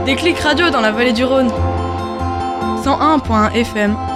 Déclic Radio dans la vallée du Rhône. 101.1 FM.